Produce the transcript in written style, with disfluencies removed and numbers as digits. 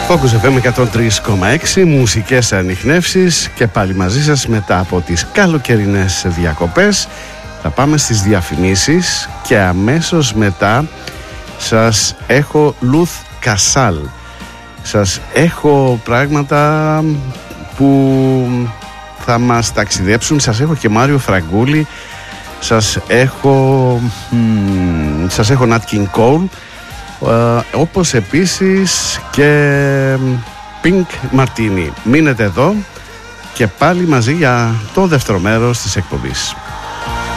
Focus FM 103,6, μουσικές ανιχνεύσεις και πάλι μαζί σας μετά από τις καλοκαιρινές διακοπές. Θα πάμε στις διαφημίσεις και αμέσως μετά σας έχω Λουθ Κασάλ. Σας έχω πράγματα που θα μας ταξιδέψουν. Σας έχω και Μάριο Φραγκούλη. Σας έχω Nat King Cole, όπως επίσης και Pink Martini. Μείνετε εδώ και πάλι μαζί για το δεύτερο μέρος της εκπομπής.